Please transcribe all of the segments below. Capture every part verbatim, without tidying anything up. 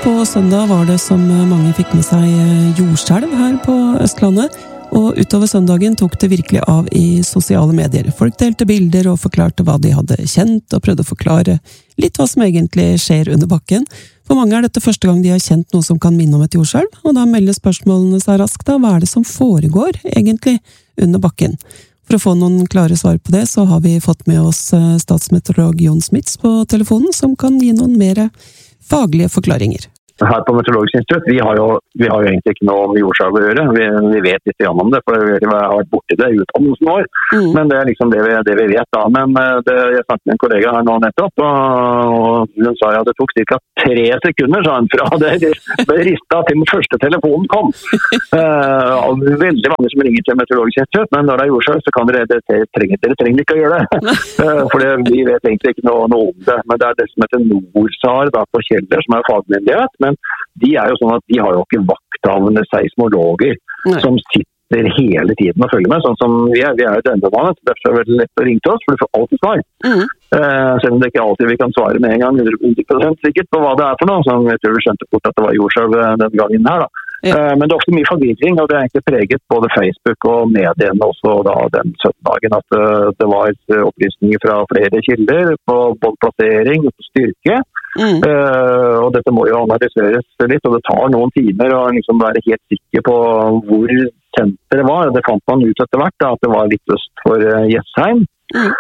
på søndag var det som mange fikk med seg jordskjelv her på Østlandet, og utover søndagen tok det virkelig av i sosiale medier. Folk delte bilder og forklarte hva de hadde kjent, og prøvde å forklare litt hva som egentlig skjer under bakken. For mange er dette første gang de har kjent noe som kan minne om et jordskjelv, og da melder spørsmålene seg raskt da, hva er det som foregår egentlig under bakken? For å få noen klare svar på det, så har vi fått med oss statsmeteorolog Jon Smits på telefonen, som kan gi noen mer faglige forklaringer. Her på Meteorologisk institutt, vi har jo, vi har jo egentlig ikke noe om jordskjelv å gjøre. Vi, vi vet litt om det, for vi har vært borti det i utdannelsen vår. Mm. Men det er liksom det vi, det vi vet da. Men det, jeg snakket med en kollega her nå nettopp, og hun sa at det tok cirka tre sekunder, sa hun, fra det ble ristet til den første telefonen kom. uh, veldig mange som ringer til Meteorologisk institutt, men når det er jordskjelv, så kan dere, dere, trenger, dere trenger ikke å gjøre det. uh, for det, vi vet egentlig ikke noe, noe om det. Men det er det som heter NORSAR da, på Kjeller, som er fagmyndighet. Men de er jo sånn at de har jo ikke vakthavende seismologer Nei. Som sitter hele tiden og følger med, sånn som vi er. Vi er jo døgnbemannet, derfor er det veldig lett å ringe til oss, for du får alltid svar. Mm. Uh, selv om det ikke alltid vi kan svare med en gang, hundre prosent sikkert på hva det er for noe, så jeg tror vi skjønte fort at det var jordskjelv den gangen her da. Ja. Uh, men det er ofte mye forvirring, og det er egentlig preget både Facebook og mediene også da den søndagen, at uh, det var opplysninger fra flere kilder på både plassering og styrke. Mm. Uh, og dette må jo analyseres litt, og det tar noen timer å liksom være helt sikker på hvor senteret var. Det fant man ut etter hvert, da, at det var litt øst for uh, Jessheim, mm.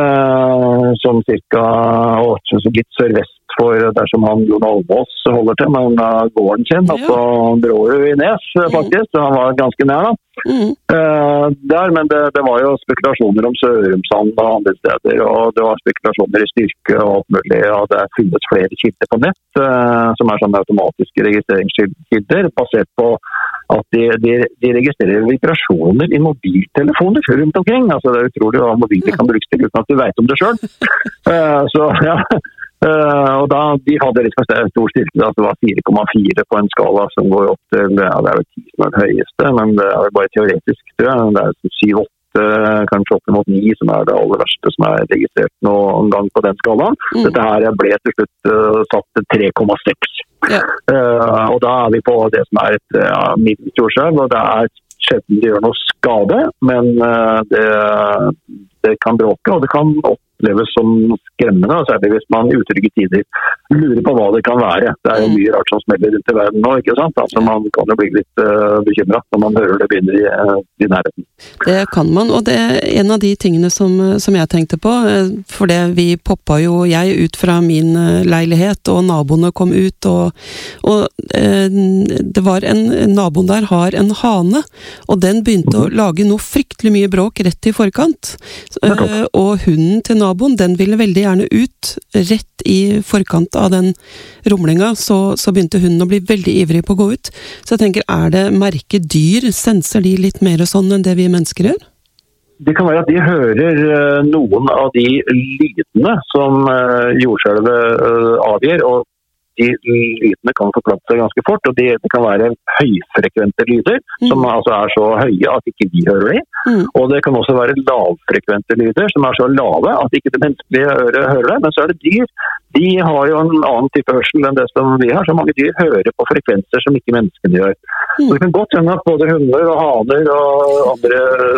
uh, som cirka oh, litt sørvest for dersom han Jon Almås holder til med uh, gården sin, ja. På Brårud i Nes faktisk, så han var ganske nær da. Mm. Uh, der, men det, det var jo spekulasjoner om Sørumsand og andre steder, og det var spekulasjoner i styrke og alt mulig, og det finnes flere kilder på nett, uh, som er sånne automatiske registreringskilder, basert på at de, de, de registrerer vibrasjoner i mobiltelefoner rundt omkring. Altså det er utrolig hva mobiler kan brukes til uten at du vet om det selv. Uh, så ja... Uh, og da, de hadde litt for stor styrke, da, det var fire komma fire på en skala som går opp til, ja, det er jo ti som er den høyeste, men det er jo bare teoretisk, tror jeg. Det er syv åtte, kanskje opp mot ni som er det aller verste som er registrert noen gang på den skalaen. Mm. Dette her ble til slutt uh, satt til tre komma seks. Ja. Uh, og da er vi på det som er et ja, middels jordskjelv, og det er sjelden det gjør noe skade, men uh, det, det kan bråke, og det kan oppleves som skremmende, særlig hvis man i utrygge tider lurer på hva det kan være. Det er jo mye rart som smeller rundt i verden nå, ikke sant? Altså man kan jo bli litt uh, bekymret når man hører det begynner i, uh, i nærheten. Det kan man, og det er en av de tingene som, som jeg tenkte på, for det vi poppa jo jeg ut fra min leilighet, og naboene kom ut, og, og uh, det var en, naboen der har en hane, og den begynte mm-hmm. å lage noe fryktelig mye bråk rett i forkant, uh, og hunden til naboen, den ville veldig gjerne ut rett i forkant av den rumlinga, så, så begynte hunden å bli veldig ivrig på å gå ut. Så jeg tenker, er det merket dyr? Senser de litt mer sånn enn det vi mennesker gjør? Det kan være at de hører uh, noen av de lydene som uh, jordskjelvet uh, avgjør, og de lydene kan forplante seg ganske fort, og det, det kan være høyfrekvente lyder, mm. som altså er så høye at ikke vi hører det. Mm. Og det kan også være lavfrekvente lyder, som er så lave at ikke det menneskelige øret hører det. Men så er det dyr. De har jo en annen type hørsel enn det som vi har, så mange dyr hører på frekvenser som ikke menneskene gjør. Mm. Så det kan godt hende at både hunder og haner og andre,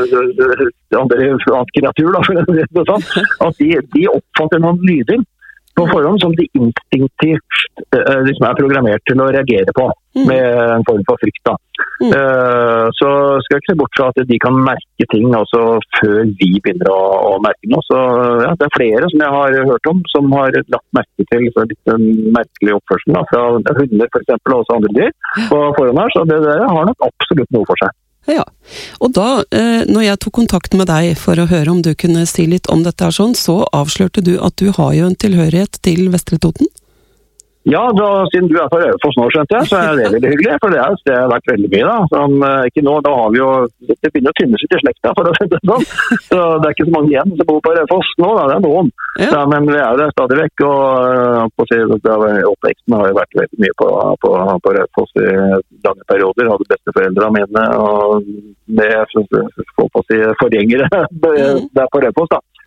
andre, andre kreatur, da, for det er sånn, at de, de oppfatter noen lyder på forhånd som de instinktivt uh, liksom er programmert til å reagere på, mm. med en form for frykt. Da. Mm. Uh, så skal jeg ikke se bort fra at de kan merke ting også før vi begynner å, å merke noe. Så ja, det er flere som jeg har hørt om, som har lagt merke til så litt merkelig oppførsel da, fra hunder for eksempel, og også andre dyr på forhånd her, så det der har nok absolutt noe for seg. Ja, og da, når jeg tok kontakt med deg for å høre om du kunne si litt om dette her sånn, så avslørte du at du har jo en tilhørighet til Vestre Toten? Ja, da, siden du er på Raufoss nå, skjønte jeg, så er det veldig hyggelig, for det er det har vært veldig mye da. Sånn, ikke nå, da har vi jo, det begynner å finnes ut i slekta, for å si det sånn. Så det er ikke så mange igjen som bor på Raufoss nå, da, det er noen. Ja. Ja, men vi er jo der stadig vekk, og på å si, oppveksten har jo vært veldig mye på, på, på Raufoss i lange perioder. Jeg hadde besteforeldrene mine, og med, får på å si, forgjengere der på Raufoss da.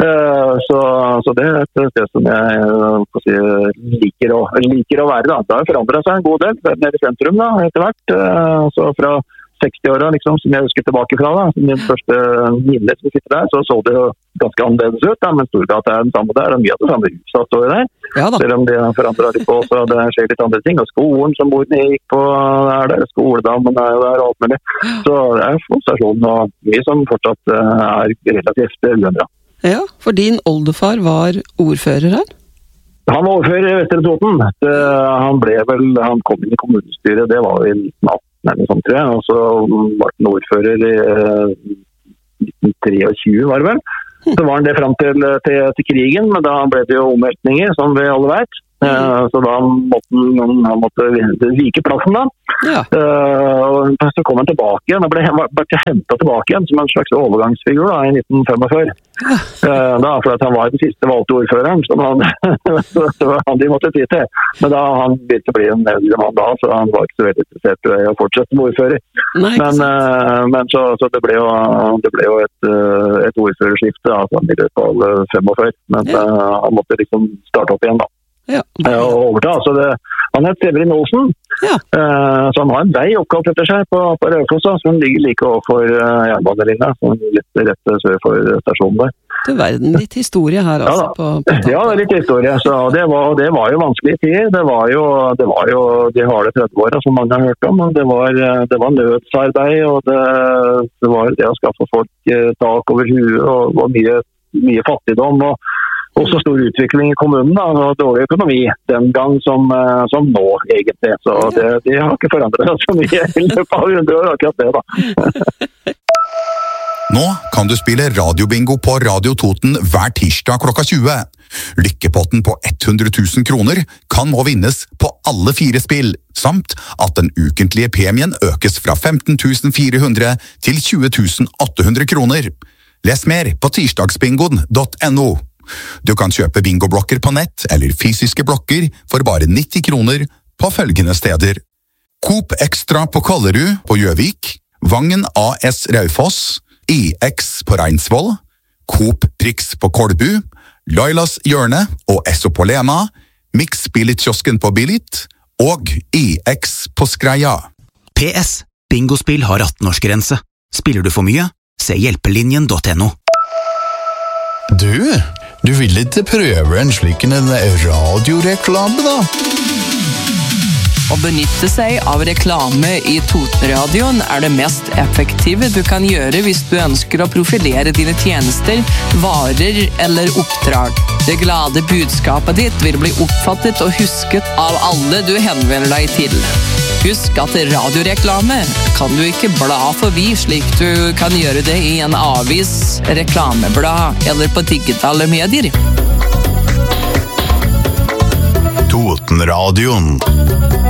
Uh, så, så det er et sted som jeg uh, si, liker, å, liker å være. Da. Det har forandret seg en god del, nede i sentrum da, etter hvert. Uh, så fra seksti-åra, liksom, som jeg husker tilbake fra, da, min første minne som sitter der, så så det jo ganske annerledes ut, da, men Storgata er den samme der, det er mye av det samme huset står der, ja, selv om det forandrer litt på, så det skjer litt andre ting, og skolen som bor nede gikk på, er der, skoledammen er jo der, og alt mulig. Så det er stasjonen og mye som fortsatt uh, er relativt uendret. Ja, for din oldefar var ordfører her? Han var ordfører i Vestre Toten. Det, han ble vel, han kom inn i kommunestyret, det var i nitten atten, eller sånn, tror jeg, og så var han ordfører i uh, nitten tjuetre, var det vel. Så var han det frem til, til, til krigen, men da ble det jo omveltninger, som vi alle vet. Uh, så da måtte han, han måtte vike plassen da. Ja. Uh, og så kom han tilbake igjen, han ble, ble hentet tilbake igjen som en slags overgangsfigur da, i nitten femogfyrre. Ja. Uh, da, for at han var den siste valgte ordføreren, som han, han de måtte ty til. Men da han begynte å bli en eldre mann da, så han var ikke så veldig interessert i å fortsette med ordfører. Nei, men uh, men så, så det ble jo, det ble jo et, et ordførerskifte da, altså, i løpet av femogfyrre. Men ja. uh, han måtte liksom starte opp igjen da. Ja. Og overta, så det, han heter Severin Olsen, ja. uh, så han har en vei oppkalt etter seg på, på Raufoss, som ligger like overfor uh, jernbanelinja, litt rett sør for stasjonen der. Det er verden, litt historie her altså. Ja, på, på ja, det er litt historie, så det var, det var jo vanskelige tider, det var jo, det var jo de harde tretti-åra som mange har hørt om, og det var, det var nødsarbeid, og det, det var det å skaffe folk uh, tak over huet, og, og mye, mye fattigdom, og også stor utvikling i kommunen da, og dårlig økonomi den gang som, som nå egentlig. Så det, det har ikke forandret så mye i løpet av hundre år, akkurat det da. Nå kan du spille radiobingo på Radio Toten hver tirsdag klokka tjue. Lykkepotten på hundre tusen kroner kan nå vinnes på alle fire spill, samt at den ukentlige premien økes fra femten tusen fire hundre til tjue tusen åtte hundre kroner. Les mer på tirsdagsbingoen punktum no. Du kan kjøpe bingoblokker på nett eller fysiske blokker for bare nitti kroner på følgende steder. Coop Extra på Kollerud på Gjøvik, Vangen A S Raufoss, I X på Reinsvoll, Coop Prix på Kolbu, Lailas Hjørne og Esso på Lena, Mix Billit-kiosken på Billit og I X på Skreia. P S. Bingospill har atten-årsgrense. Spiller du for mye? Se hjelpelinjen punktum no. Du, du vil ikke prøve en slik en radioreklame da? Å benytte seg av reklame i Totenradioen er det mest effektive du kan gjøre hvis du ønsker å profilere dine tjenester, varer eller oppdrag. Det glade budskapet ditt vil bli oppfattet og husket av alle du henvender deg til. Husk at radioreklame kan du ikke bla forbi slik du kan gjøre det i en avis, reklameblad eller på digitale medier. Totenradioen.